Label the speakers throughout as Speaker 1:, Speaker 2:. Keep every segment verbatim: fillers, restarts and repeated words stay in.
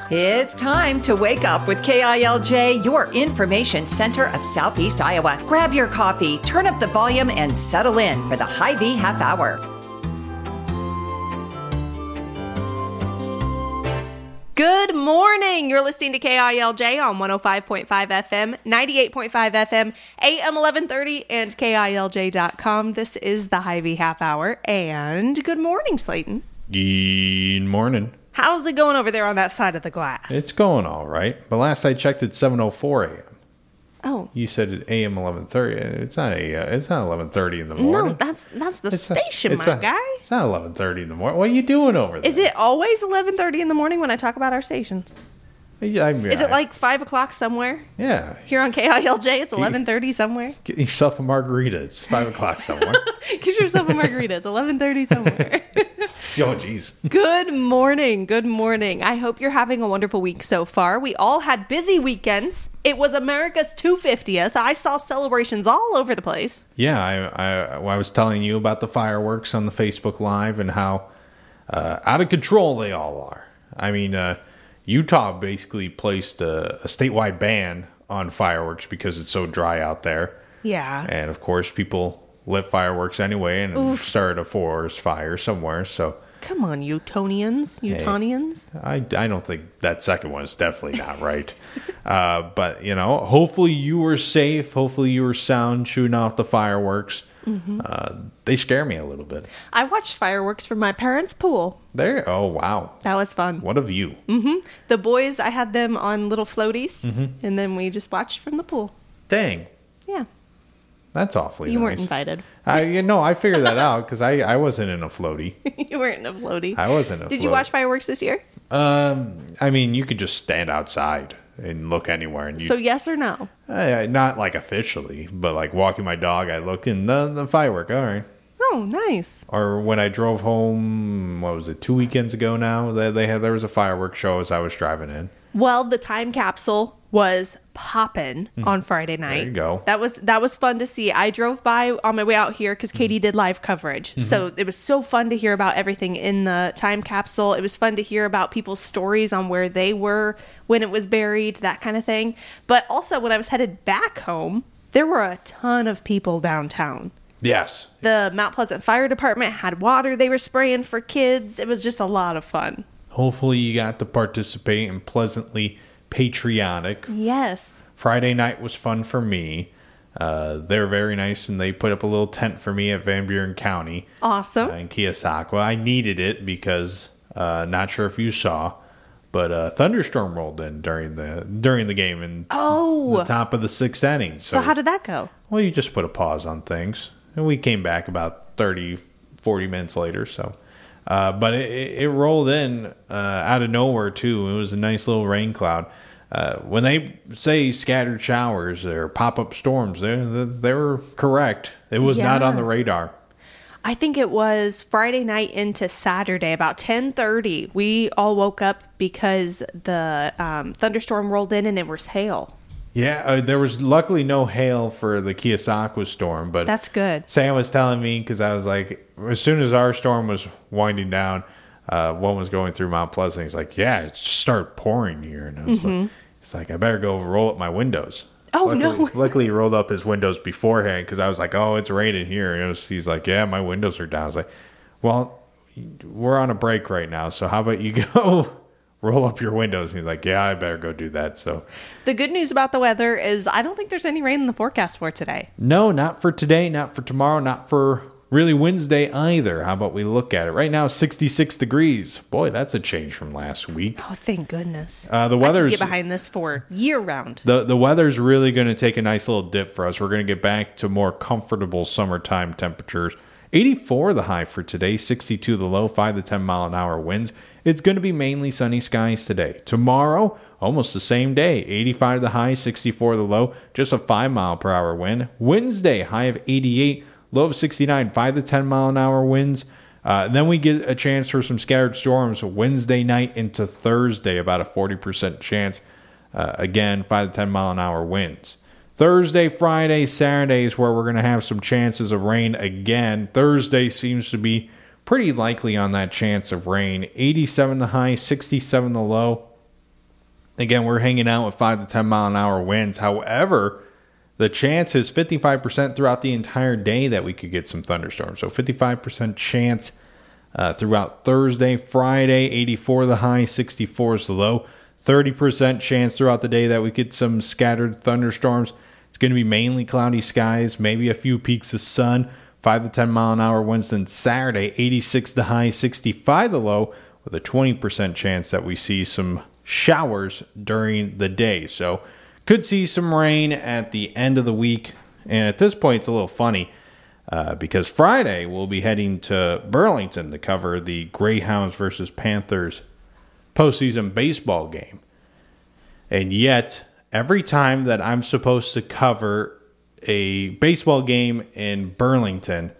Speaker 1: It's time to wake up with K I L J, your information center of Southeast Iowa. Grab your coffee, turn up the volume, and settle in for the Hy-Vee Half Hour.
Speaker 2: Good morning. You're listening to K I L J on one oh five point five F M, ninety-eight point five F M, A M eleven thirty, and K I L J dot com. This is the Hy-Vee Half Hour. And good morning, Slayton.
Speaker 3: Good morning.
Speaker 2: How's it going over there on that side of the glass?
Speaker 3: It's going all right. But last I checked, it's seven oh four a.m.
Speaker 2: Oh.
Speaker 3: You said it A M eleven thirty. It's not a. Uh, it's not eleven thirty in the morning.
Speaker 2: No, that's that's the
Speaker 3: it's
Speaker 2: station,
Speaker 3: a, it's
Speaker 2: my
Speaker 3: a,
Speaker 2: guy.
Speaker 3: It's not eleven thirty in the morning. What are you doing over there?
Speaker 2: Is it always eleven thirty in the morning when I talk about our stations?
Speaker 3: Yeah, I mean,
Speaker 2: Is it like five o'clock somewhere?
Speaker 3: Yeah.
Speaker 2: Here on K I L J, it's eleven thirty somewhere.
Speaker 3: Get yourself a margarita. It's five o'clock somewhere.
Speaker 2: Get yourself a margarita. It's eleven thirty somewhere.
Speaker 3: Oh, jeez.
Speaker 2: Good morning. Good morning. I hope you're having a wonderful week so far. We all had busy weekends. It was America's two hundred fiftieth. I saw celebrations all over the place.
Speaker 3: Yeah, I, I, I was telling you about the fireworks on the Facebook Live and how uh, out of control they all are. I mean, uh, Utah basically placed a, a statewide ban on fireworks because it's so dry out there.
Speaker 2: Yeah.
Speaker 3: And, of course, people lit fireworks anyway and
Speaker 2: Oof.
Speaker 3: started a forest fire somewhere, so...
Speaker 2: Come on, Utonians, Utonians.
Speaker 3: Hey, I, I don't think that second one is definitely not right. uh, but, you know, hopefully you were safe. Hopefully you were sound shooting off the fireworks. Mm-hmm. Uh, they scare me a little bit.
Speaker 2: I watched fireworks from my parents' pool.
Speaker 3: There. Oh, wow.
Speaker 2: That was fun.
Speaker 3: What a view.
Speaker 2: Mm-hmm. The boys, I had them on little floaties,
Speaker 3: mm-hmm.
Speaker 2: and then we just watched from the pool.
Speaker 3: Dang.
Speaker 2: Yeah.
Speaker 3: That's awfully
Speaker 2: You
Speaker 3: nice.
Speaker 2: weren't invited.
Speaker 3: I, you know, I figured that out because I, I wasn't in a floaty.
Speaker 2: You weren't in a floaty.
Speaker 3: I wasn't in a
Speaker 2: Did
Speaker 3: floaty.
Speaker 2: you watch fireworks this year?
Speaker 3: Um, I mean, you could just stand outside and look anywhere. And
Speaker 2: So yes or no?
Speaker 3: Uh, not like officially, but like walking my dog, I look in the, the firework. All right.
Speaker 2: Oh, nice.
Speaker 3: Or when I drove home, what was it, two weekends ago now? They, they had there was a fireworks show as I was driving in.
Speaker 2: Well, the time capsule was poppin' on Friday night.
Speaker 3: There you go.
Speaker 2: That was that was fun to see. I drove by on my way out here because Katie did live coverage. Mm-hmm. So it was so fun to hear about everything in the time capsule. It was fun to hear about people's stories on where they were when it was buried, that kind of thing. But also when I was headed back home, there were a ton of people downtown.
Speaker 3: Yes.
Speaker 2: The Mount Pleasant Fire Department had water they were spraying for kids. It was just a lot of fun.
Speaker 3: Hopefully you got to participate and pleasantly patriotic.
Speaker 2: Yes.
Speaker 3: Friday night was fun for me. Uh, they're very nice, and they put up a little tent for me at Van Buren County.
Speaker 2: Awesome.
Speaker 3: Uh, in Keosauqua. I needed it because, uh, not sure if you saw, but a thunderstorm rolled in during the during the game in
Speaker 2: oh.
Speaker 3: the top of the sixth inning.
Speaker 2: So, so how did that go?
Speaker 3: Well, you just put a pause on things. And we came back about thirty, forty minutes later, so... Uh, but it, it rolled in uh, out of nowhere, too. It was a nice little rain cloud. Uh, when they say scattered showers or pop-up storms, they they were correct. It was
Speaker 2: yeah.
Speaker 3: not on the radar.
Speaker 2: I think it was Friday night into Saturday, about ten thirty. We all woke up because the um, thunderstorm rolled in and it was hail.
Speaker 3: Yeah, uh, there was luckily no hail for the Keosauqua storm, but
Speaker 2: that's good.
Speaker 3: Sam was telling me because I was like, as soon as our storm was winding down, uh, one was going through Mount Pleasant. He's like, "Yeah, it just started pouring here," and I was mm-hmm. like, "It's like I better go roll up my windows."
Speaker 2: Oh
Speaker 3: luckily,
Speaker 2: no!
Speaker 3: Luckily, he rolled up his windows beforehand because I was like, "Oh, it's raining here." And it was, he's like, "Yeah, my windows are down." I was like, "Well, we're on a break right now, so how about you go?" Roll up your windows. And he's like, yeah, I better go do that. So
Speaker 2: the good news about the weather is I don't think there's any rain in the forecast for today.
Speaker 3: No, not for today, not for tomorrow, not for really Wednesday either. How about we look at it? Right now, sixty-six degrees. Boy, that's a change from last week.
Speaker 2: Oh, thank goodness.
Speaker 3: Uh, the weather's...
Speaker 2: I can get behind this for year round.
Speaker 3: The, the weather's really going to take a nice little dip for us. We're going to get back to more comfortable summertime temperatures. eighty-four the high for today, sixty-two the low, five to ten mile an hour winds. It's going to be mainly sunny skies today. Tomorrow, almost the same day, eighty-five the high, sixty-four the low, just a five mile per hour wind. Wednesday, high of eighty-eight, low of sixty-nine, five to ten mile an hour winds. Uh, then we get a chance for some scattered storms Wednesday night into Thursday, about a forty percent chance. Uh, again, five to ten mile an hour winds. Thursday, Friday, Saturday is where we're going to have some chances of rain again. Thursday seems to be pretty likely on that chance of rain. eighty-seven the high, sixty-seven the low. Again, we're hanging out with five to ten mile an hour winds. However, the chance is fifty-five percent throughout the entire day that we could get some thunderstorms. So fifty-five percent chance uh, throughout Thursday, Friday, eighty-four the high, sixty-four is the low. thirty percent chance throughout the day that we get some scattered thunderstorms. It's going to be mainly cloudy skies, maybe a few peaks of sun, five to ten mile an hour winds. Then Saturday, eighty-six the high, sixty-five the low, with a twenty percent chance that we see some showers during the day. So could see some rain at the end of the week. And at this point, it's a little funny uh, because Friday we'll be heading to Burlington to cover the Greyhounds versus Panthers postseason baseball game. And yet, every time that I'm supposed to cover a baseball game in Burlington,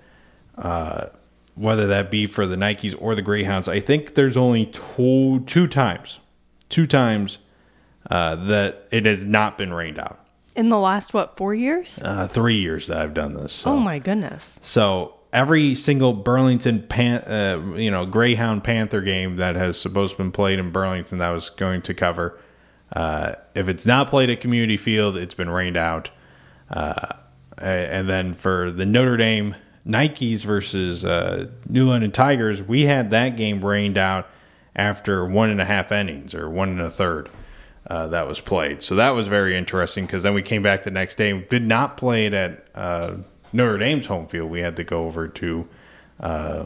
Speaker 3: uh, whether that be for the Nikes or the Greyhounds, I think there's only two, two times, two times uh, that it has not been rained out.
Speaker 2: In the last, what, four years?
Speaker 3: Uh, three years that I've done this. So.
Speaker 2: Oh, my goodness.
Speaker 3: So every single Burlington, Pan, uh, you know, Greyhound Panther game that has supposed to been played in Burlington that I was going to cover, uh, if it's not played at Community Field, it's been rained out. Uh, and then for the Notre Dame Nikes versus uh, New London Tigers, we had that game rained out after one and a half innings or one and a third uh, that was played. So that was very interesting because then we came back the next day and did not play it at uh, Notre Dame's home field. We had to go over to uh,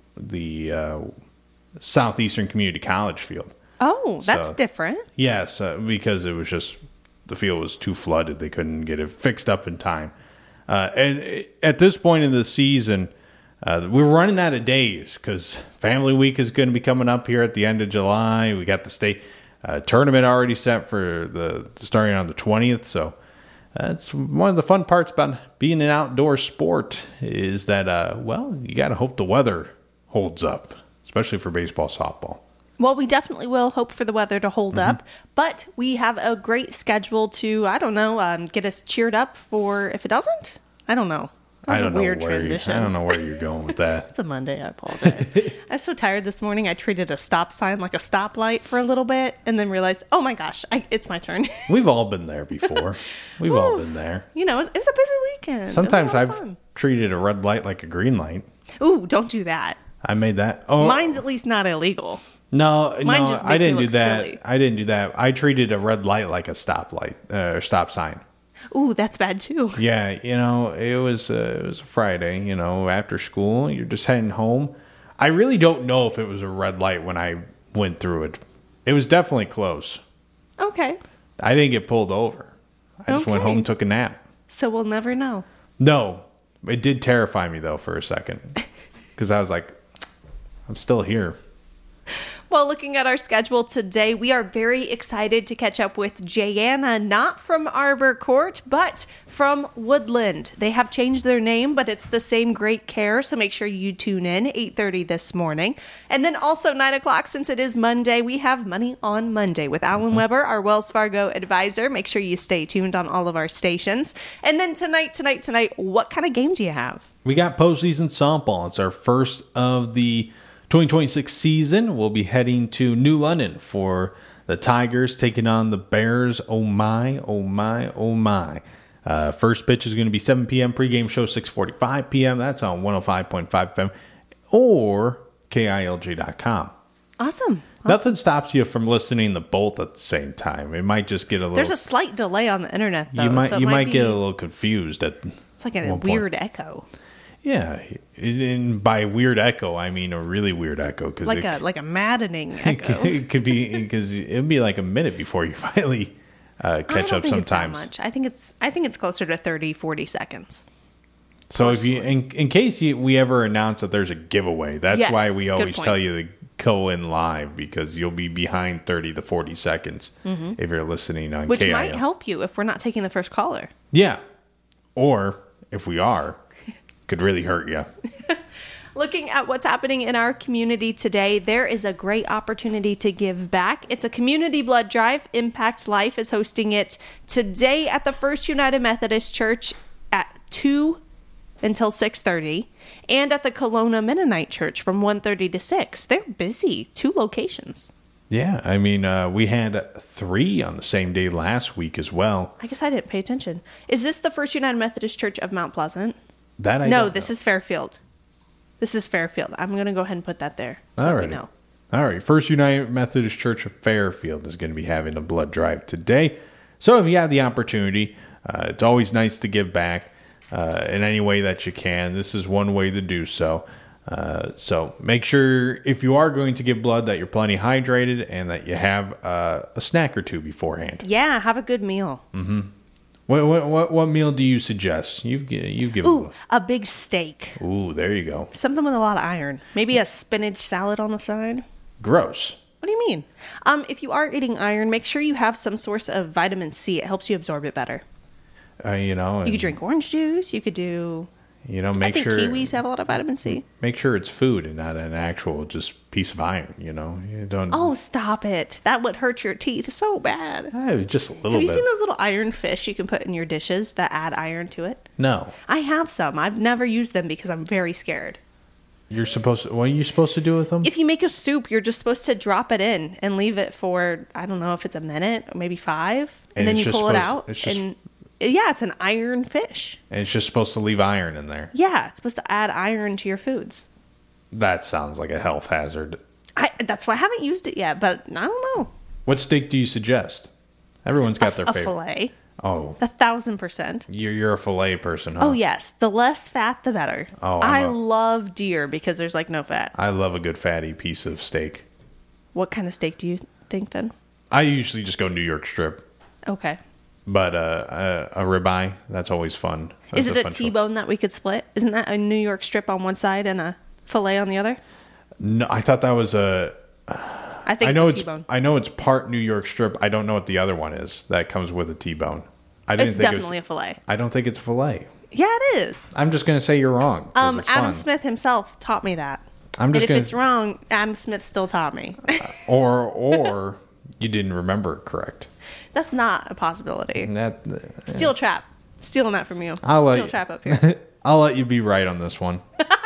Speaker 3: the uh, Southeastern Community College field.
Speaker 2: Oh, that's
Speaker 3: so,
Speaker 2: different.
Speaker 3: Yes, uh, because it was just the field was too flooded. They couldn't get it fixed up in time. Uh, and at this point in the season, uh, we're running out of days because Family Week is going to be coming up here at the end of July. We got the state uh, tournament already set for the starting on the twentieth. So that's one of the fun parts about being an outdoor sport is that, uh, well, you got to hope the weather holds up, especially for baseball, softball.
Speaker 2: Well, we definitely will hope for the weather to hold mm-hmm. up, but we have a great schedule to, I don't know, um, get us cheered up for if it doesn't. I don't know. That was
Speaker 3: I don't
Speaker 2: a weird
Speaker 3: know where
Speaker 2: transition.
Speaker 3: You, I don't know where you're going with that.
Speaker 2: It's a Monday. I apologize. I was so tired this morning. I treated a stop sign like a stoplight for a little bit and then realized, oh my gosh, I, it's my turn.
Speaker 3: We've all been there before. We've
Speaker 2: Ooh,
Speaker 3: all been there.
Speaker 2: You know, it was, it was a busy weekend.
Speaker 3: Sometimes I've
Speaker 2: fun.
Speaker 3: treated a red light like a green light.
Speaker 2: Ooh, don't do that.
Speaker 3: I made that. Oh,
Speaker 2: mine's at least not illegal.
Speaker 3: No,
Speaker 2: Mine
Speaker 3: no,
Speaker 2: just makes
Speaker 3: I didn't
Speaker 2: me
Speaker 3: do
Speaker 2: look
Speaker 3: that.
Speaker 2: silly.
Speaker 3: I didn't do that. I treated a red light like a stoplight uh, or stop sign.
Speaker 2: Ooh, that's bad too.
Speaker 3: Yeah, you know, it was uh, it was a Friday. You know, after school, you're just heading home. I really don't know if it was a red light when I went through it. It was definitely close.
Speaker 2: Okay.
Speaker 3: I didn't get pulled over. I just
Speaker 2: okay.
Speaker 3: went home and took a nap.
Speaker 2: So we'll never know.
Speaker 3: No, it did terrify me though for a second because I was like, I'm still here.
Speaker 2: Well, looking at our schedule today, we are very excited to catch up with Jayanna, not from Arbor Court, but from Woodland. They have changed their name, but it's the same great care, so make sure you tune in, eight thirty this morning. And then also nine o'clock, since it is Monday, we have Money on Monday with Alan mm-hmm. Weber, our Wells Fargo advisor. Make sure you stay tuned on all of our stations. And then tonight, tonight, tonight, what kind of game do you have?
Speaker 3: We got postseason softball. It's our first of the twenty twenty-six season. We'll be heading to New London for the Tigers taking on the Bears. Oh my, oh my, oh my. Uh, first pitch is going to be seven p.m. Pregame show six forty-five p.m. That's on one oh five point five F M or K I L J dot com.
Speaker 2: Awesome. Awesome.
Speaker 3: Nothing stops you from listening to both at the same time. It might just get a little...
Speaker 2: There's a slight delay on the internet, though.
Speaker 3: You might,
Speaker 2: so
Speaker 3: you
Speaker 2: might,
Speaker 3: might
Speaker 2: be,
Speaker 3: get a little confused at
Speaker 2: It's like a weird point. Echo.
Speaker 3: Yeah, and by weird echo, I mean a really weird echo. Cause
Speaker 2: like
Speaker 3: it,
Speaker 2: a like a maddening echo.
Speaker 3: It could be because it'd be like a minute before you finally uh, catch
Speaker 2: I don't
Speaker 3: up.
Speaker 2: think
Speaker 3: Sometimes
Speaker 2: it's that much. I think it's I think it's closer to thirty, forty seconds.
Speaker 3: So Closely. if you, in, in case you, we ever announce that there's a giveaway, that's yes, why we always tell you to go in live because you'll be behind thirty to forty seconds mm-hmm. if you're listening on
Speaker 2: Which
Speaker 3: K I L.
Speaker 2: Might help you if we're not taking the first caller.
Speaker 3: Yeah, or if we are. Could really hurt you.
Speaker 2: Looking at what's happening in our community today, there is a great opportunity to give back. It's a community blood drive. Impact Life is hosting it today at the First United Methodist Church at two until six thirty and at the Kelowna Mennonite Church from one thirty to six. They're busy. Two locations.
Speaker 3: Yeah, I mean, uh, we had three on the same day last week as well.
Speaker 2: I guess I didn't pay attention. Is this the First United Methodist Church of Mount Pleasant?
Speaker 3: That I
Speaker 2: no,
Speaker 3: don't
Speaker 2: this
Speaker 3: know.
Speaker 2: is Fairfield. This is Fairfield. I'm going to go ahead and put that there. So
Speaker 3: All
Speaker 2: that we
Speaker 3: right.
Speaker 2: know.
Speaker 3: All right. First United Methodist Church of Fairfield is going to be having a blood drive today. So if you have the opportunity, uh, it's always nice to give back uh, in any way that you can. This is one way to do so. Uh, so make sure if you are going to give blood that you're plenty hydrated and that you have uh, a snack or two beforehand.
Speaker 2: Yeah, have a good meal.
Speaker 3: Mm-hmm. What, what what what meal do you suggest? You've gi- you've given.
Speaker 2: Ooh, a big steak.
Speaker 3: Ooh, there you go.
Speaker 2: Something with a lot of iron. Maybe a spinach salad on the side.
Speaker 3: Gross.
Speaker 2: What do you mean? Um, if you are eating iron, make sure you have some source of vitamin C. It helps you absorb it better.
Speaker 3: Uh, you know,
Speaker 2: You could drink orange juice. You could do.
Speaker 3: You know,
Speaker 2: I
Speaker 3: make
Speaker 2: think
Speaker 3: sure
Speaker 2: kiwis have a lot of vitamin C.
Speaker 3: make sure it's food and not an actual just piece of iron. You know, you don't.
Speaker 2: Oh, stop it! That would hurt your teeth so bad.
Speaker 3: Eh, just a little
Speaker 2: Have you
Speaker 3: bit.
Speaker 2: seen those little iron fish you can put in your dishes that add iron to it?
Speaker 3: No,
Speaker 2: I have some. I've never used them because I'm very scared.
Speaker 3: you're supposed to. What are you supposed to do with them?
Speaker 2: If you make a soup, you're just supposed to drop it in and leave it for, I don't know if it's a minute or maybe five. And,
Speaker 3: And
Speaker 2: then
Speaker 3: it's
Speaker 2: you
Speaker 3: just
Speaker 2: pull it
Speaker 3: supposed-
Speaker 2: out.
Speaker 3: it's just-
Speaker 2: And yeah, it's an iron fish.
Speaker 3: and it's just supposed to leave iron in there.
Speaker 2: Yeah, it's supposed to add iron to your foods.
Speaker 3: That sounds like a health hazard.
Speaker 2: I, that's why I haven't used it yet, but I don't know.
Speaker 3: What steak do you suggest? Everyone's got their
Speaker 2: A
Speaker 3: favorite.
Speaker 2: filet.
Speaker 3: Oh,
Speaker 2: A thousand percent.
Speaker 3: you're you're a fillet person, huh?
Speaker 2: Oh, yes. The less fat, the better.
Speaker 3: Oh, I'm
Speaker 2: I
Speaker 3: a-
Speaker 2: love deer because there's like no fat.
Speaker 3: I love a good fatty piece of steak.
Speaker 2: What kind of steak do you think then?
Speaker 3: I usually just go New York strip,
Speaker 2: Okay.
Speaker 3: but uh, a, a ribeye that's always fun. That's
Speaker 2: Is it a
Speaker 3: fun choice.
Speaker 2: T-bone that we could split? Isn't that a New York strip on one side and a fillet on the other?
Speaker 3: No, I thought that was a.
Speaker 2: I think
Speaker 3: I know
Speaker 2: it's a
Speaker 3: it's
Speaker 2: T-bone.
Speaker 3: I know it's part New York strip. I don't know what the other one is that comes with a T-bone. I didn't
Speaker 2: It's
Speaker 3: think
Speaker 2: definitely
Speaker 3: it
Speaker 2: a
Speaker 3: was,
Speaker 2: fillet.
Speaker 3: I don't think it's filet.
Speaker 2: Yeah, it is.
Speaker 3: I'm just gonna say you're wrong. 'cause
Speaker 2: Um,
Speaker 3: it's
Speaker 2: Adam
Speaker 3: fun.
Speaker 2: Smith himself taught me that.
Speaker 3: I'm just
Speaker 2: and if
Speaker 3: gonna
Speaker 2: it's wrong, Adam Smith still taught me.
Speaker 3: or or you didn't remember it correct.
Speaker 2: That's not a possibility.
Speaker 3: And that
Speaker 2: Steel trap. Stealing that from you.
Speaker 3: I'll let
Speaker 2: Steel
Speaker 3: you-
Speaker 2: trap up here.
Speaker 3: I'll let you be right on this one.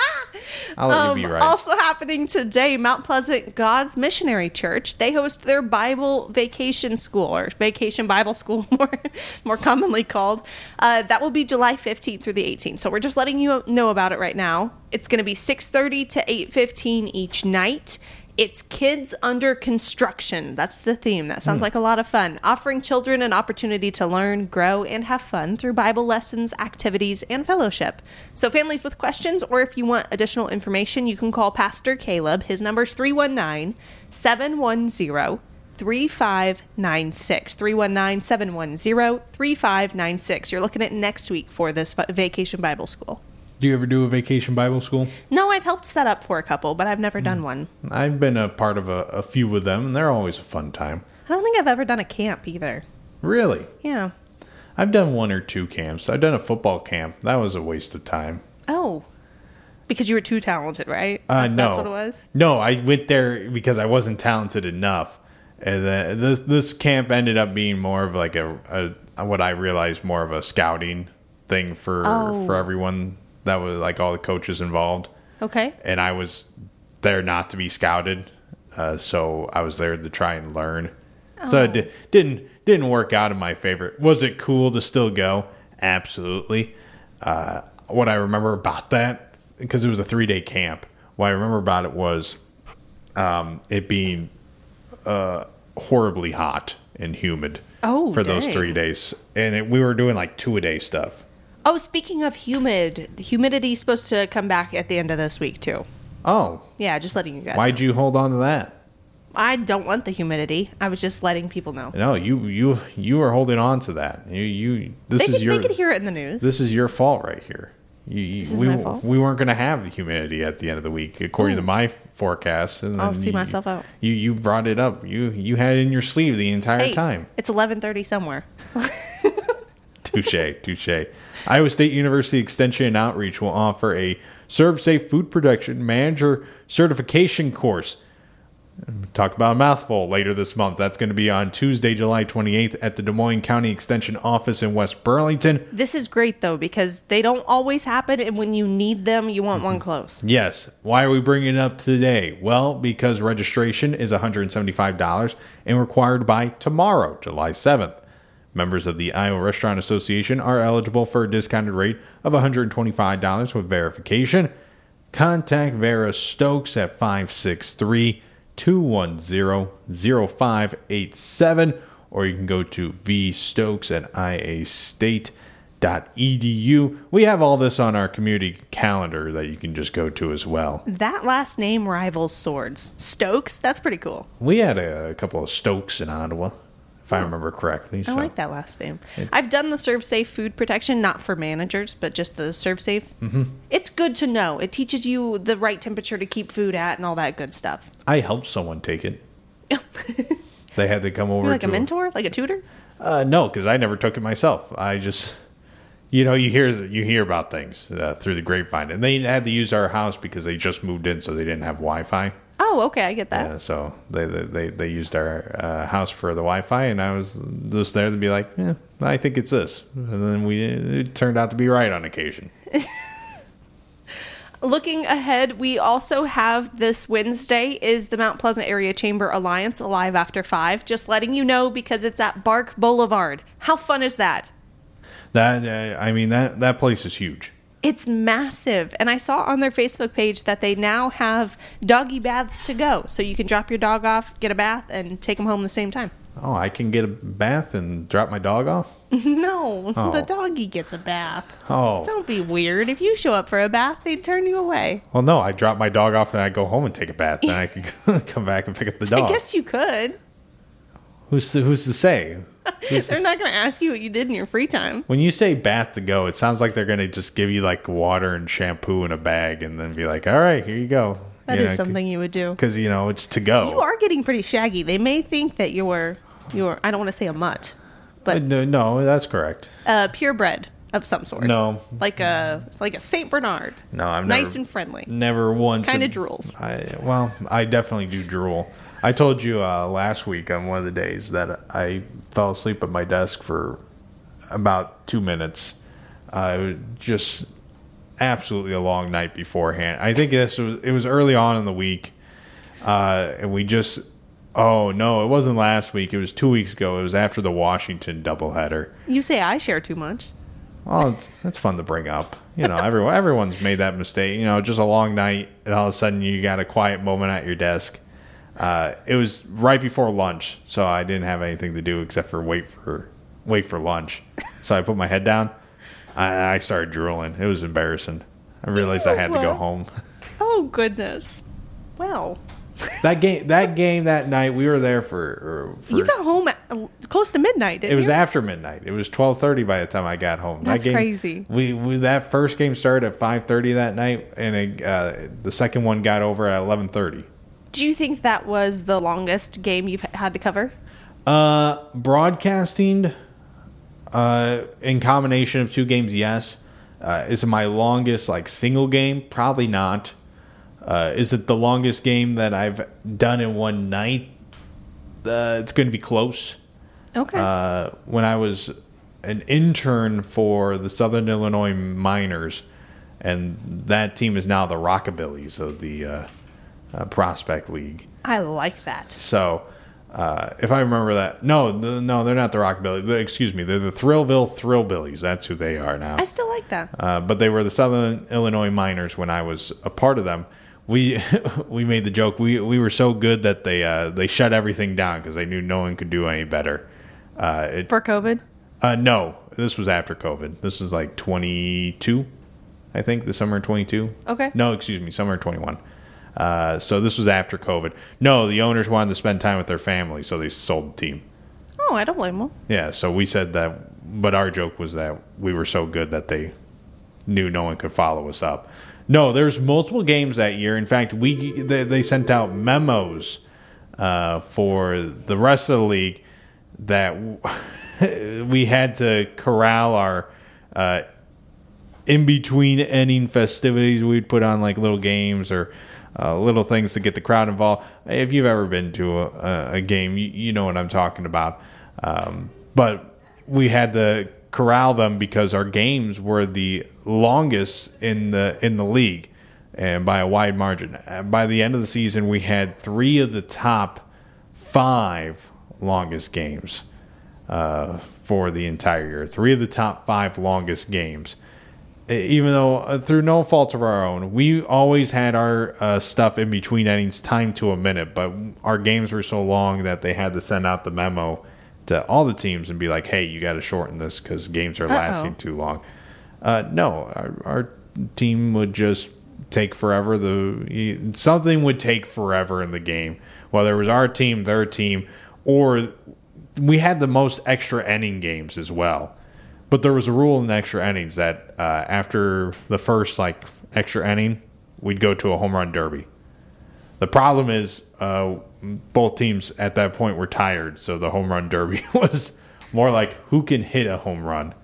Speaker 3: I'll let
Speaker 2: Um,
Speaker 3: you be right.
Speaker 2: Also happening today, Mount Pleasant God's Missionary Church. They host their Bible Vacation School, or Vacation Bible School, more more commonly called. Uh, that will be July fifteenth through the eighteenth. So we're just letting you know about it right now. It's going to be six thirty to eight fifteen each night. It's kids under construction. That's the theme. That sounds like a lot of fun. Offering children an opportunity to learn, grow, and have fun through Bible lessons, activities, and fellowship. So families with questions, or if you want additional information, you can call Pastor Caleb. His number is three one nine, seven one zero, three five nine six. three one nine, seven one zero, three five nine six. You're looking at next week for this Vacation Bible School.
Speaker 3: Do you ever do a vacation Bible school?
Speaker 2: No, I've helped set up for a couple, but I've never done one.
Speaker 3: I've been a part of a, a few of them, and they're always a fun time.
Speaker 2: I don't think I've ever done a camp either.
Speaker 3: Really?
Speaker 2: Yeah.
Speaker 3: I've done one or two camps. I've done a football camp. That was a waste of time.
Speaker 2: Oh. Because you were too talented, right?
Speaker 3: Uh,
Speaker 2: That's,
Speaker 3: no.
Speaker 2: that's what it was?
Speaker 3: No, I went there because I wasn't talented enough. And then this this camp ended up being more of like a, a what I realized more of a scouting thing for
Speaker 2: Oh.
Speaker 3: for everyone. That was like all the coaches involved.
Speaker 2: Okay.
Speaker 3: And I was there not to be scouted, uh, so I was there to try and learn. So it di- didn't didn't work out in my favor. Was it cool to still go? Absolutely. Uh, what I remember about that, because it was a three day camp, what I remember about it was um, it being uh, horribly hot and humid
Speaker 2: Oh,
Speaker 3: for those
Speaker 2: dang.
Speaker 3: three days, and it, we were doing like two a day stuff.
Speaker 2: Oh, speaking of humid, the humidity is supposed to come back at the end of this week, too.
Speaker 3: Oh,
Speaker 2: Yeah, just letting you guys
Speaker 3: why'd
Speaker 2: know.
Speaker 3: you hold on to that?
Speaker 2: I don't want the humidity. I was just letting people know.
Speaker 3: No, you you you are holding on to that. You you this
Speaker 2: They
Speaker 3: is
Speaker 2: could,
Speaker 3: your
Speaker 2: they could hear it in the news.
Speaker 3: this is your fault right here. You, you,
Speaker 2: This is
Speaker 3: we
Speaker 2: my fault?
Speaker 3: we weren't going to have the humidity at the end of the week according
Speaker 2: Oh.
Speaker 3: to my forecast. And
Speaker 2: I'll
Speaker 3: then
Speaker 2: see
Speaker 3: you,
Speaker 2: myself out.
Speaker 3: You you brought it up. You you had it in your sleeve the entire
Speaker 2: Hey,
Speaker 3: time.
Speaker 2: it's eleven thirty somewhere.
Speaker 3: Touche, touche. Iowa State University Extension and Outreach will offer a Serve Safe Food Production Manager Certification course. Talk about a mouthful later this month. That's going to be on Tuesday, July twenty-eighth at the Des Moines County Extension Office in West Burlington.
Speaker 2: This is great, though, because they don't always happen, and when you need them, you want one close.
Speaker 3: Yes. Why are we bringing it up today? Well, because registration is one hundred seventy-five dollars and required by tomorrow, July seventh. Members of the Iowa Restaurant Association are eligible for a discounted rate of one hundred twenty-five dollars with verification. Contact Vera Stokes at five six three, two one zero, zero five eight seven, or you can go to v stokes at i a state dot e d u. We have all this on our community calendar that you can just go to as well.
Speaker 2: That last name rivals Swords. Stokes? That's pretty cool.
Speaker 3: We had a, a couple of Stokes in Ottawa, if I remember correctly. So.
Speaker 2: I like that last name. It, I've done the Serve Safe food protection, not for managers, but just the Serve Safe. Mm-hmm. It's good to know. It teaches you the right temperature to keep food at and all that good stuff.
Speaker 3: I helped someone take it. They had to come over.
Speaker 2: You're like
Speaker 3: to
Speaker 2: a mentor? Like a tutor?
Speaker 3: Uh, no, because I never took it myself. I just, you know, you hear you hear about things uh, through the grapevine. And they had to use our house because they just moved in, so they didn't have Wi-Fi.
Speaker 2: Oh, okay, I get that.
Speaker 3: Yeah, so they they, they used our uh, house for the Wi-Fi, and I was just there to be like, yeah, I think it's this. And then we it turned out to be right on occasion.
Speaker 2: Looking ahead, we also have this Wednesday is the Mount Pleasant Area Chamber Alliance Alive After five. Just letting you know because it's at Bark Boulevard. How fun is that?
Speaker 3: That uh, I mean, that, that place is huge.
Speaker 2: It's massive. And I saw on their Facebook page that they now have doggy baths to go. So you can drop your dog off, get a bath, and take them home the same time.
Speaker 3: Oh, I can get a bath and drop my dog off?
Speaker 2: No,
Speaker 3: oh.
Speaker 2: The doggy gets a bath.
Speaker 3: Oh.
Speaker 2: Don't be weird. If you show up for a bath, they'd turn you away.
Speaker 3: Well, no, I drop my dog off and I go home and take a bath. Then I can come back and pick up the dog.
Speaker 2: I guess you could.
Speaker 3: Who's to, who's to say? Who's
Speaker 2: they're
Speaker 3: to
Speaker 2: not going to ask you what you did in your free time.
Speaker 3: When you say bath to go, it sounds like they're going to just give you like water and shampoo in a bag and then be like, all right, here you go.
Speaker 2: That
Speaker 3: you
Speaker 2: is
Speaker 3: know,
Speaker 2: something you would do.
Speaker 3: Because, you know, it's to go.
Speaker 2: You are getting pretty shaggy. They may think that you're, you're I don't want to say a mutt, but
Speaker 3: no, no, that's correct.
Speaker 2: Uh, purebred of some sort.
Speaker 3: No.
Speaker 2: Like a like a Saint Bernard.
Speaker 3: No, I'm
Speaker 2: nice and friendly.
Speaker 3: Never once.
Speaker 2: Kind of drools.
Speaker 3: I, well, I definitely do drool. I told you uh, last week on one of the days that I fell asleep at my desk for about two minutes. Uh, it was just absolutely a long night beforehand. I think this was it was early on in the week, uh, and we just oh no, it wasn't last week. It was two weeks ago. It was after the Washington doubleheader.
Speaker 2: You say I share too much.
Speaker 3: Well, it's, that's fun to bring up. You know, everyone everyone's made that mistake. You know, just a long night, and all of a sudden you got a quiet moment at your desk. Uh, it was right before lunch, so I didn't have anything to do except for wait for wait for lunch. So I put my head down. I, I started drooling. It was embarrassing. I realized
Speaker 2: Ew.
Speaker 3: I had to go home.
Speaker 2: Oh goodness! Well,
Speaker 3: that game that game that night we were there for. for
Speaker 2: you got home at, uh, close to midnight. Didn't
Speaker 3: it was
Speaker 2: you?
Speaker 3: after midnight. It was twelve thirty by the time I got home.
Speaker 2: That's
Speaker 3: that game,
Speaker 2: crazy.
Speaker 3: We, we that first game started at five thirty that night, and it, uh, the second one got over at eleven thirty.
Speaker 2: Do you think that was the longest game you've had to cover?
Speaker 3: Uh, broadcasting, uh, in combination of two games, yes. Uh, is it my longest like single game? Probably not. Uh, is it the longest game that I've done in one night? Uh, it's going to be close.
Speaker 2: Okay.
Speaker 3: Uh, when I was an intern for the Southern Illinois Miners, and that team is now the Rockabillys of the uh, uh, Prospect League.
Speaker 2: I like that.
Speaker 3: So, uh, if I remember that, no, the, no, they're not the Rockabilly. The, excuse me, they're the Thrillville Thrillbillies. That's who they are now.
Speaker 2: I still like that.
Speaker 3: Uh, but they were the Southern Illinois Miners when I was a part of them. We we made the joke. We we were so good that they uh, they shut everything down because they knew no one could do any better. Uh, it,
Speaker 2: For COVID?
Speaker 3: Uh, no, this was after COVID. This was like twenty-two, I think, the summer of twenty-two.
Speaker 2: Okay.
Speaker 3: No, excuse me, summer of twenty-one. Uh, so this was after COVID. No, the owners wanted to spend time with their family, so they sold the team.
Speaker 2: Oh, I don't blame them.
Speaker 3: Yeah, so we said that, but our joke was that we were so good that they knew no one could follow us up. No, there's multiple games that year. In fact, we they, they sent out memos uh, for the rest of the league that we had to corral our uh, in-between inning festivities. We'd put on like little games or uh, little things to get the crowd involved. If you've ever been to a, a game, you, you know what I'm talking about. Um, but we had to corral them because our games were the longest in the in the league, and by a wide margin. By the end of the season, we had three of the top five longest games uh, for the entire year. Three of the top five longest games. Even though, uh, through no fault of our own, we always had our uh, stuff in between innings timed to a minute, but our games were so long that they had to send out the memo to all the teams and be like, hey, you got to shorten this because games are
Speaker 2: Uh-oh.
Speaker 3: lasting too long. Uh, no, our, our team would just take forever. The something would take forever in the game, whether it was our team, their team, or we had the most extra inning games as well. But there was a rule in the extra innings that uh, after the first like extra inning, we'd go to a home run derby. The problem is uh, both teams at that point were tired, so the home run derby was more like who can hit a home run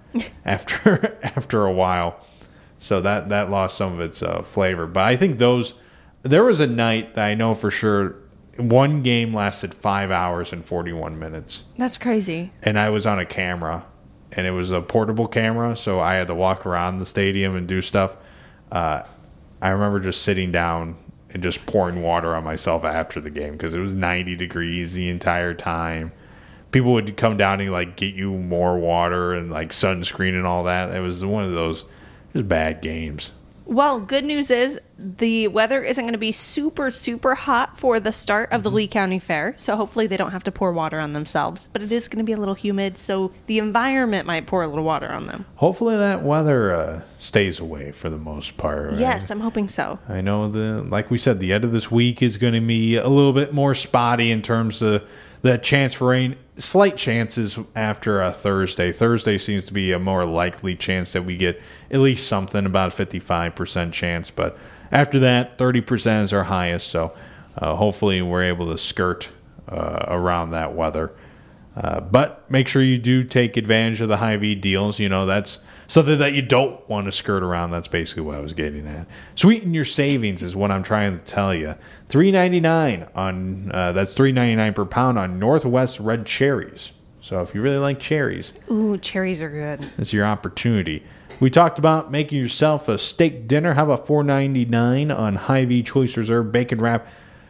Speaker 3: after after a while. So that, that lost some of its uh, flavor. But I think those there was a night that I know for sure one game lasted five hours and forty-one minutes.
Speaker 2: That's crazy.
Speaker 3: And I was on a camera. And it was a portable camera, so I had to walk around the stadium and do stuff. Uh, I remember just sitting down and just pouring water on myself after the game because it was ninety degrees the entire time. People would come down and like get you more water and like sunscreen and all that. It was one of those just bad games.
Speaker 2: Well, good news is the weather isn't going to be super, super hot for the start of the Lee County Fair. So hopefully they don't have to pour water on themselves. But it is going to be a little humid, so the environment might pour a little water on them.
Speaker 3: Hopefully that weather uh, stays away for the most part. Right?
Speaker 2: Yes, I'm hoping so.
Speaker 3: I know, the like we said, the end of this week is going to be a little bit more spotty in terms of the chance for rain. Slight chances after a Thursday. Thursday seems to be a more likely chance that we get at least something, about a fifty-five percent chance. But after that, thirty percent is our highest. So uh, hopefully we're able to skirt uh, around that weather. Uh, but make sure you do take advantage of the Hy-Vee deals. You know, that's something that you don't want to skirt around. That's basically what I was getting at. Sweeten your savings is what I'm trying to tell you. three ninety-nine on uh, that's three ninety-nine per pound on Northwest red cherries. So if you really like cherries,
Speaker 2: ooh, cherries are good.
Speaker 3: it's your opportunity. We talked about making yourself a steak dinner. How about four ninety-nine on Hy-Vee Choice Reserve bacon wrap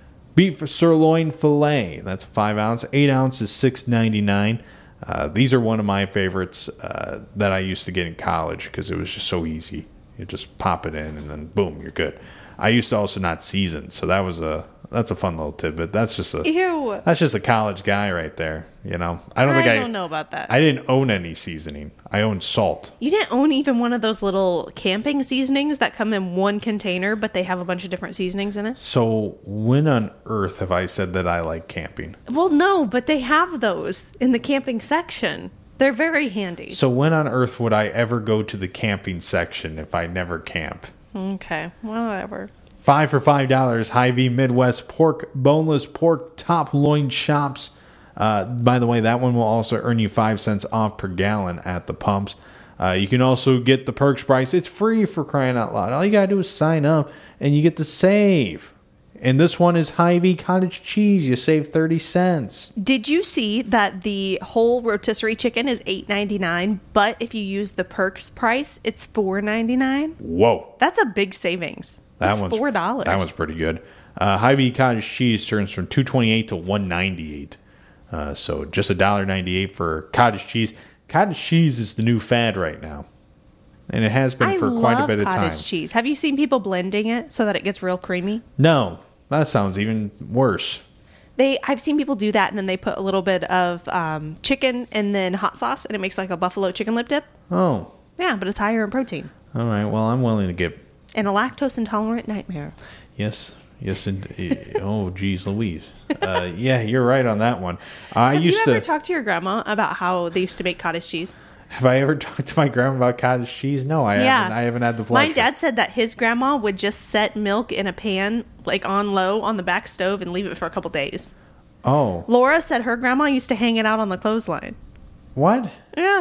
Speaker 3: beef sirloin filet? That's five ounce. Eight ounce is six ninety-nine. Uh, these are one of my favorites uh, that I used to get in college because it was just so easy. You just pop it in and then boom, you're good. I used to also not season, so that was a that's a fun little tidbit. That's just a
Speaker 2: Ew.
Speaker 3: that's just a college guy right there. You know, I don't
Speaker 2: I
Speaker 3: think I
Speaker 2: don't know about that.
Speaker 3: I didn't own any seasoning. I owned salt.
Speaker 2: You didn't own even one of those little camping seasonings that come in one container, but they have a bunch of different seasonings in it?
Speaker 3: So when on earth have I said that I like camping?
Speaker 2: Well, no, but they have those in the camping section. They're very handy.
Speaker 3: So when on earth would I ever go to the camping section if I never camp?
Speaker 2: Okay, whatever.
Speaker 3: Five for five dollars. Hy-Vee Midwest pork, boneless pork, top loin chops. Uh, by the way, that one will also earn you five cents off per gallon at the pumps. Uh, you can also get the Perks price. It's free, for crying out loud. All you gotta do is sign up, and you get to save. And this one is Hy-Vee cottage cheese. You save thirty cents.
Speaker 2: Did you see that the whole rotisserie chicken is eight ninety-nine, but if you use the Perks price, it's four ninety-nine?
Speaker 3: Whoa.
Speaker 2: That's a big savings.
Speaker 3: That
Speaker 2: That's
Speaker 3: one's
Speaker 2: four dollars.
Speaker 3: That one's pretty good. Uh, Hy-Vee cottage cheese turns from two twenty-eight to one ninety-eight. Uh, so just a dollar ninety-eight for cottage cheese. Cottage cheese is the new fad right now, and it has been
Speaker 2: I
Speaker 3: for quite a
Speaker 2: love
Speaker 3: bit of time.
Speaker 2: cottage cheese. Have you seen people blending it so that it gets real creamy?
Speaker 3: No, that sounds even worse.
Speaker 2: They, I've seen people do that, and then they put a little bit of um, chicken and then hot sauce, and it makes like a buffalo chicken lip dip.
Speaker 3: Oh,
Speaker 2: Yeah, but it's higher in protein.
Speaker 3: all right. Well, I'm willing to get
Speaker 2: And a lactose intolerant nightmare.
Speaker 3: yes, yes, and oh, geez, Louise. Uh, yeah, you're right on that one. I
Speaker 2: Have
Speaker 3: used
Speaker 2: you ever
Speaker 3: to.
Speaker 2: talked to your grandma about how they used to make cottage cheese?
Speaker 3: Have I ever talked to my grandma about cottage cheese? No, I
Speaker 2: Yeah.
Speaker 3: haven't. I haven't had the pleasure.
Speaker 2: My dad said that his grandma would just set milk in a pan, like on low on the back stove, and leave it for a couple days.
Speaker 3: Oh,
Speaker 2: Laura said her grandma used to hang it out on the clothesline.
Speaker 3: what?
Speaker 2: Yeah.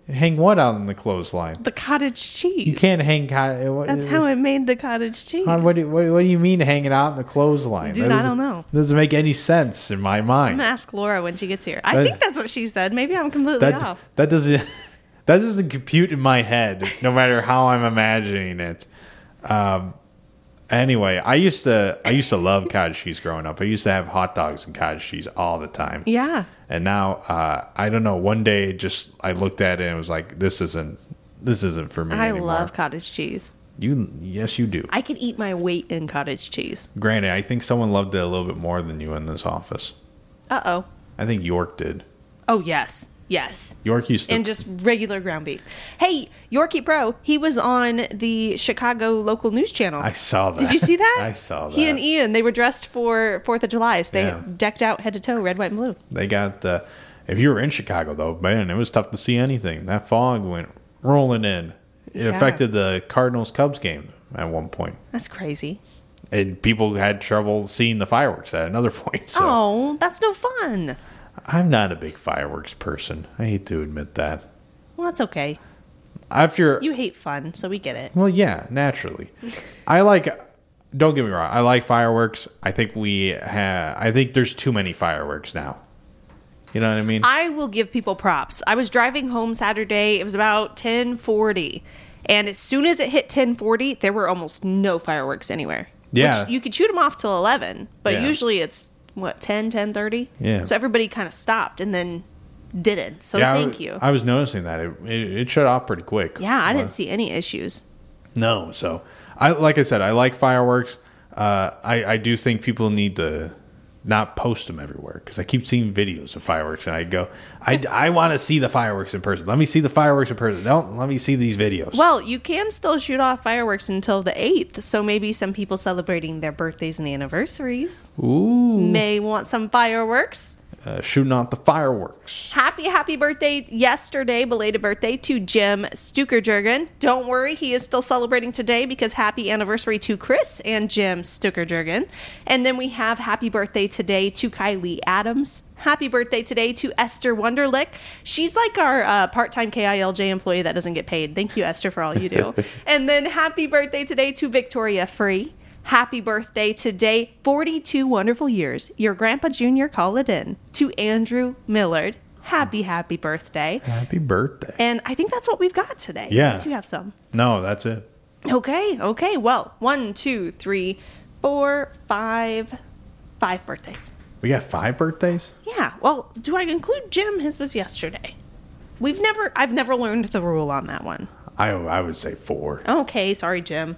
Speaker 3: Hang what out on the clothesline?
Speaker 2: The cottage cheese.
Speaker 3: You can't hang cottage.
Speaker 2: That's how it made the cottage cheese.
Speaker 3: What do, what, what do you mean hanging out in the clothesline?
Speaker 2: Dude, I don't know.
Speaker 3: Doesn't make any sense in my mind.
Speaker 2: I'm gonna ask Laura when she gets here. I
Speaker 3: That-
Speaker 2: think that's what she said. Maybe I'm completely
Speaker 3: That
Speaker 2: off.
Speaker 3: that doesn't that doesn't compute in my head, no matter how I'm imagining it. Um. Anyway, I used to I used to love cottage cheese growing up. I used to have hot dogs and cottage cheese all the time.
Speaker 2: Yeah.
Speaker 3: And now uh, I don't know. One day, just I looked at it and was like, "This isn't this isn't for me
Speaker 2: I
Speaker 3: anymore."
Speaker 2: love cottage cheese.
Speaker 3: You yes, you do.
Speaker 2: I could eat my weight in cottage cheese.
Speaker 3: Granted, I think someone loved it a little bit more than you in this office.
Speaker 2: Uh oh.
Speaker 3: I think York did.
Speaker 2: Oh yes. Yes.
Speaker 3: York used to.
Speaker 2: And just regular ground beef. Hey, Yorkie Pro, he was on the Chicago local news channel.
Speaker 3: I saw that.
Speaker 2: Did you see that?
Speaker 3: I saw that.
Speaker 2: He and Ian, they were dressed for fourth of July. So they
Speaker 3: Yeah.
Speaker 2: decked out head to toe, red, white, and blue.
Speaker 3: They got the. If you were in Chicago, though, man, it was tough to see anything. That fog went rolling in. It
Speaker 2: Yeah.
Speaker 3: affected the Cardinals Cubs game at one point.
Speaker 2: That's crazy.
Speaker 3: And people had trouble seeing the fireworks at another point. So
Speaker 2: Oh, that's no fun.
Speaker 3: I'm not a big fireworks person. I hate to admit that.
Speaker 2: Well, that's okay.
Speaker 3: After
Speaker 2: You hate fun, so we get it.
Speaker 3: Well, yeah, naturally. I like. Don't get me wrong. I like fireworks. I think we have. I think there's too many fireworks now. You know what I mean?
Speaker 2: I will give people props. I was driving home Saturday. It was about ten forty. And as soon as it hit ten forty, there were almost no fireworks anywhere.
Speaker 3: Yeah.
Speaker 2: Which you could shoot them off till eleven. But
Speaker 3: Yeah.
Speaker 2: usually it's, what, ten, ten thirty?
Speaker 3: Yeah.
Speaker 2: So everybody kind of stopped and then didn't. So
Speaker 3: yeah, I
Speaker 2: thank
Speaker 3: was-
Speaker 2: you.
Speaker 3: I was noticing that it, it, it shut off pretty quick.
Speaker 2: yeah, I
Speaker 3: Well,
Speaker 2: didn't see any issues.
Speaker 3: No, so I like I said, I like fireworks. Uh, I I do think people need to not post them everywhere because I keep seeing videos of fireworks and I go, I, I want to see the fireworks in person. Let me see the fireworks in person. Don't let me see these videos.
Speaker 2: Well, you can still shoot off fireworks until the eighth. So maybe some people celebrating their birthdays and anniversaries
Speaker 3: Ooh,
Speaker 2: may want some fireworks.
Speaker 3: uh, shooting out the fireworks.
Speaker 2: Happy, happy birthday yesterday, belated birthday to Jim Stukerjurgen. Don't worry, he is still celebrating today because happy anniversary to Chris and Jim Stukerjurgen. And then we have happy birthday today to Kylie Adams. Happy birthday today to Esther Wunderlich. She's like our uh, part-time K I L J employee that doesn't get paid. Thank you, Esther, for all you do. And then happy birthday today to Victoria Free. Happy birthday today, forty-two wonderful years. Your Grandpa Junior call it in. To Andrew Millard. Happy, happy birthday.
Speaker 3: Happy birthday.
Speaker 2: And I think that's what we've got today.
Speaker 3: Yeah.
Speaker 2: Unless you have some.
Speaker 3: No, that's it.
Speaker 2: Okay, okay. Well, one, two, three, four, five, five birthdays.
Speaker 3: We got five birthdays?
Speaker 2: Yeah. Well, do I include Jim? His was yesterday. We've never, I've never learned the rule on that one.
Speaker 3: I I would say four.
Speaker 2: Okay, sorry, Jim.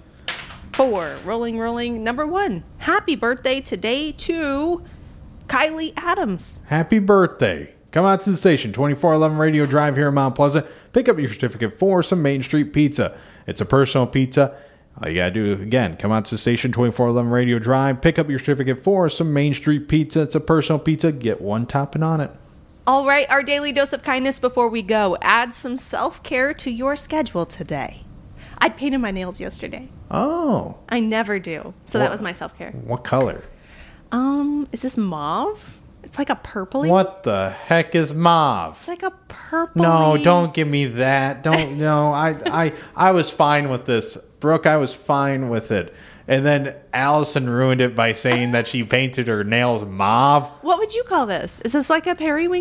Speaker 2: Four. Rolling, rolling. Number one. Happy birthday today to Kylie Adams.
Speaker 3: Happy birthday. Come out to the station, twenty-four eleven Radio Drive here in Mount Pleasant. Pick up your certificate for some Main Street Pizza. It's a personal pizza. All you got to do, again, come out to the station, twenty-four eleven Radio Drive. Pick up your certificate for some Main Street Pizza. It's a personal pizza. Get one topping on it.
Speaker 2: All right, our daily dose of kindness before we go. Add some self-care to your schedule today. I painted my nails yesterday.
Speaker 3: Oh.
Speaker 2: I never do. So that
Speaker 3: What-
Speaker 2: was my self-care.
Speaker 3: What color?
Speaker 2: Um, is this mauve? It's like a purpley.
Speaker 3: What the heck is mauve?
Speaker 2: It's like a purple.
Speaker 3: No, don't give me that. Don't no. I I I was fine with this. Brooke, I was fine with it. And then Allison ruined it by saying that she painted her nails mauve.
Speaker 2: What would you call this? Is this like a periwinkle?